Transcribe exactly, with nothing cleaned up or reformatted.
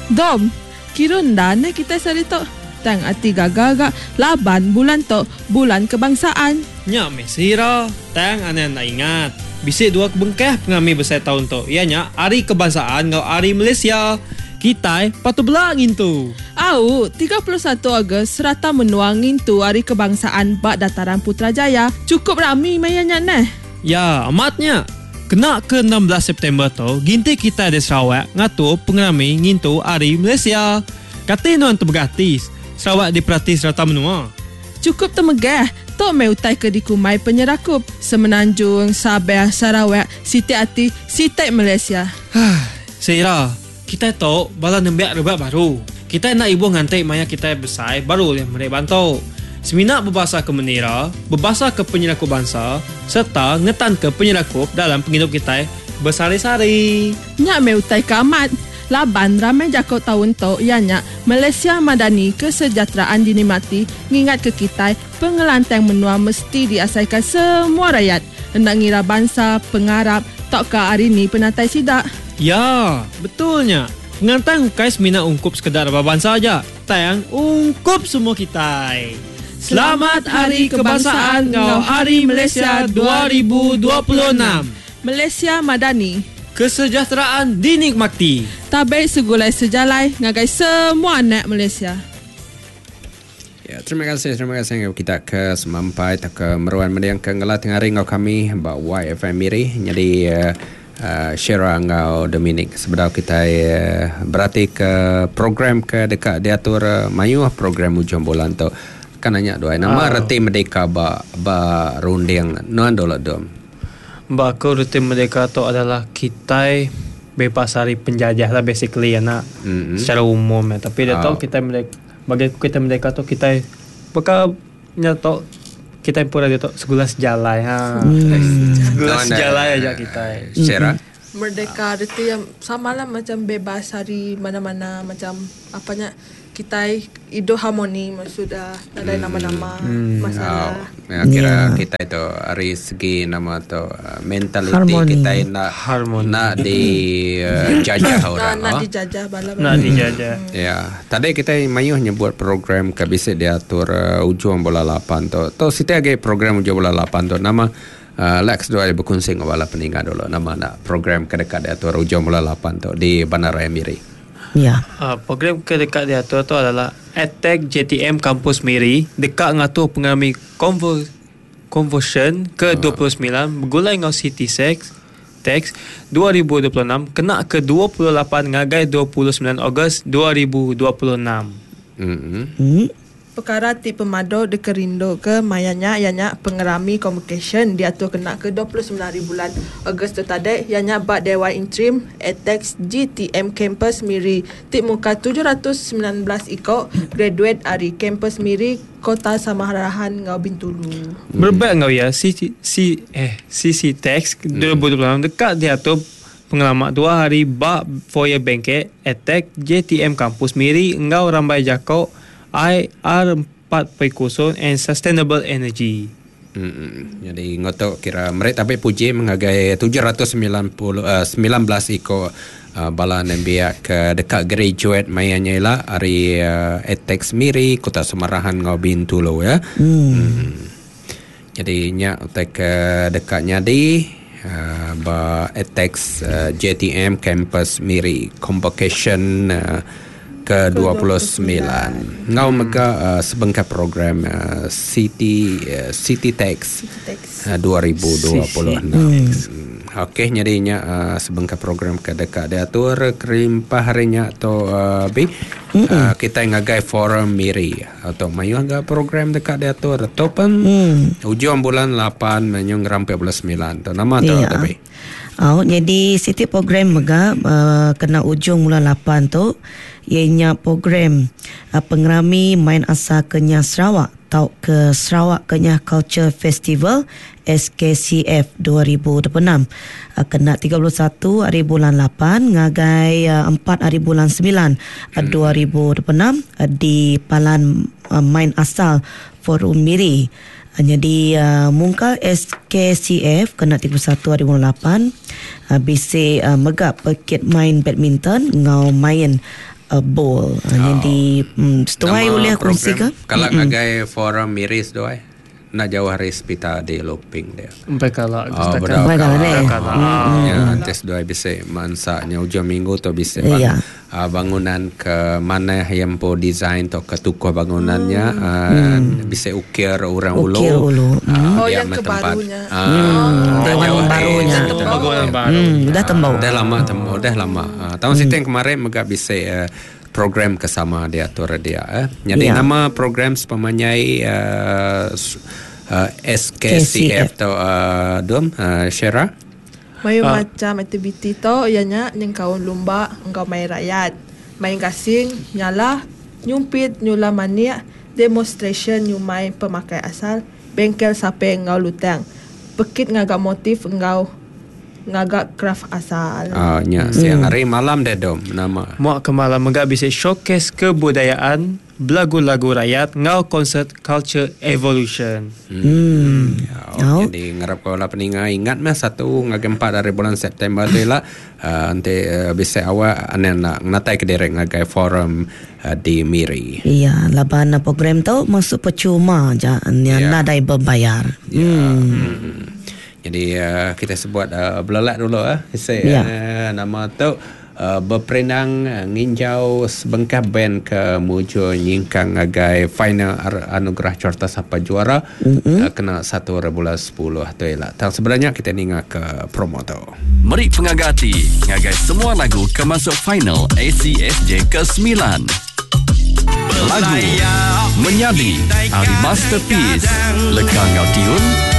Dom, kira ndan kita sari tok. Tang ati gaga-gaga laban bulan tok, bulan kebangsaan. Nya mesira, tang anan nak ingat. Bisik dua kebengkeh pengami besar tahun tok. Ianya hari kebangsaan ngau hari Malaysia. Kita patut belangin tu. Au, tiga puluh satu Ogos serata menuangin tu hari kebangsaan bak dataran Putrajaya. Cukup rami mayanya neh. Ya, amatnya. Kena ke enam belas September tu, ginti kita di Sarawak ngatur pengerami ngintu hari Malaysia. Kata nuan tu bergatis. Sarawak diperhati serata menua. Cukup temegah. Tok mai utai ke di kumai penyerakup. Semenanjung, Sabah, Sarawak, Siti Ati, Siti Malaysia. Seira, kita tahu bala nembiak rebak baru. Kita nak ibu ngantai maya kita besar baru yang mereka bantu. Seminak berbahasa ke menira, berbahasa ke penyerakup bangsa, serta ngetan ke penyerakup dalam penghidup kita bersari-sari. Nyak mai utai ke amat. Laban ramai jakau tahun tu ianya Malaysia Madani kesejahteraan dinikmati ngingat ke kita pengelantang menua mesti diasaikan semua rakyat. Hendak ngira bangsa, pengarap, tak ke hari ni penatai sidak. Ya, betulnya. Pengantang kais mina ungkup sekedar bangsa aja. Tayang ungkup semua kita. Selamat Hari Kebangsaan ngau Hari Malaysia dua ribu dua puluh enam. Malaysia Madani. Kesejahteraan dinikmati. Tabai segulai sejalai ngagai semua anak Malaysia. Ya, terima kasih, terima kasih kita ke semampai tak ke meruan mendiang ke ngelat ngari ngau kami ba Y F M Miri. Jadi uh, uh, Syera ngau Dominic sebedau kita uh, berarti ke program ke dekat diatur uh, mayu program ujung bulan tu. Kan nanya doa nama uh. reti merdeka ba ba runding nuan dola dom. Baku rutin merdeka tu adalah kita bebas hari penjajah lah basically ya nak mm-hmm. secara umum ya. Tapi dia oh. tahu kita merdeka, bagi kita merdeka tu kita bakal nyato kita pura dia tu segula sejalai ha. Mm. Segula sejalai aja kita. Secara merdeka itu yang sama lah macam bebas hari mana-mana macam apanya kita hidup harmoni maksudnya tak ada hmm. nama-nama hmm. masalah. Oh, ya, kira yeah. kita itu dari segi nama tu uh, mentaliti harmoni. Kita nak harmoni. Nak di uh, jajah orang. Nak, nak dijajah bala. Nak dijajah. Hmm. Ya, tadi kita mayuh nyebut program ke bisa diatur uh, ujung bola lapan tu. Tu setiap lagi program ujung bola lapan tu nama uh, Lex doa berkongsi ngawala peninggal dulu nama nak program ke dekat diatur ujung bola lapan tu di Bandaraya Miri. Ya. Uh, program ke dekat diatur tu adalah Attack J T M Kampus Miri dekat ngatur pengalami conver- conversion ke uh. dua puluh sembilan bergulai ngau City Sex Tax dua ribu dua puluh enam kena ke dua puluh lapan ngagai dua puluh sembilan Ogos dua ribu dua puluh enam. Mm-hmm. Mm. Perkara ti pemado de kerindo ke mayanya ianya pengerami communication diatur kena ke dua puluh sembilan hari bulan Ogos tu tadi ianya bak dewan interim Atex G T M Campus Miri ti muka tujuh ratus sembilan belas iko graduate hari Campus Miri Kota Samarahan ngau Bintulu. Hmm. Berbaik ngau ya si si eh C C Tax dua ribu dua puluh enam dekat diatur pengalaman dua hari bak foyer bengke Atex J T M Kampus Miri ngau rambai jakau I R empat kosong and Sustainable Energy. Hmm, jadi ngotok kira mereka tapi puji menghargai tujuh ratus sembilan puluh uh, sembilan belas iko uh, bala nembia ke dekat graduate mayanya lah hari uh, Atex Miri Kota Samarahan ngau Bintulu ya. Hmm. Hmm. Jadi nya utai ke dekatnya di uh, ba Atex uh, J T M Campus Miri Convocation uh, ke dua puluh sembilan. Ngau mega uh, sebengkah program uh, City uh, City Tax uh, dua ribu dua puluh enam. Hmm. Okey, jadinya uh, sebengkah program ke dekat diatur kerimpah harinya atau uh, B uh, kita ngagai forum Miri atau mayu ngagai program dekat diatur ataupun mm. ujung bulan lapan menyung rampai bulan sembilan tu nama tu yeah. tapi. Oh, jadi setiap program mega uh, kena ujung bulan lapan tu ianya program uh, pengerami main asa Kenyah Sarawak tau ke Sarawak Kenyah Culture Festival S K C F dua ribu dua puluh enam uh, kena tiga puluh satu hari bulan lapan ngagai uh, empat hari bulan sembilan uh, dua ribu dua puluh enam uh, di Palan uh, Main Asal Forum Miri. Uh, jadi uh, mungkal S K C F kena tiga puluh satu hari bulan lapan uh, bisi uh, megap pekit main badminton ngau main uh, bowl. Uh, oh. Jadi um, setuai oleh kongsi ke? Kalau mm-hmm. agai forum miris doai. Nak jauh hari sepita di loping dia. Sampai kalah. Oh, berdak kalah. Ya, antes doai bisa mansanya ujung minggu tu bisa yeah. uh, bangunan ke mana yang po design atau ke tukuh bangunannya hmm. uh, hmm. bisa ukir orang ulu. Ukir ulu. Uh, hmm. Oh, yang kebarunya. Uh, hmm. Dewan yang barunya. Bangunan baru. Hmm, dah tembau. Dah lama tembau, dah lama. Uh, tahun hmm. situ yang kemarin mereka bisa uh, program kesama dia atur dia. Eh. Jadi yeah. nama program sepemanyai uh, uh, S K C F atau uh, dom uh, Syera. Mayu uh. macam aktiviti tu ianya yang kawan lumba engkau main rakyat, main gasing, nyala, nyumpit, nyula mania, demonstration nyumai pemakai asal, bengkel sape engkau lutang, pekit ngagak motif engkau ngagak craft asal. Ah, uh, nya siang hari malam deh dom nama. Muak ke malam enggak bisa showcase kebudayaan, lagu-lagu rakyat, ngau konsert culture evolution. Hmm. hmm. Ya, oh, jadi ngarap kau lah peninga ingat mah satu ngagempat dari bulan September tu lah. Uh, nanti uh, bisa awak ane nak natai ke derek ngagai forum uh, di Miri. Iya, laban program tu masuk percuma aja, nya yeah. nadai berbayar. Ya. Hmm. Hmm. Jadi uh, kita sebut uh, belalat dulu ah. Uh. Saya yeah. uh, nama tu uh, berperenang uh, nginjau sebengkah band ke mujo nyingkang ngagai final ar- anugerah Corta Sapa juara mm-hmm. uh, kena satu bulan sepuluh tu lah. Tang sebenarnya kita ninga ke promo tu. Merik pengagati ngagai semua lagu ke masuk final A C S J ke sembilan. Lagu Menyadi Hari Masterpiece Lekang Ngau Tiun